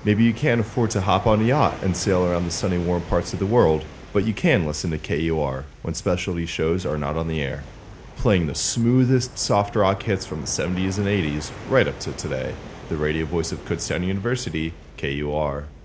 Maybe you can't afford to hop on a yacht and sail around the sunny, warm parts of the world, but you can listen to KUR when specialty shows are not on the air, playing the smoothest soft rock hits from the 70s and 80s right up to today. The radio voice of Kutztown University, KUR.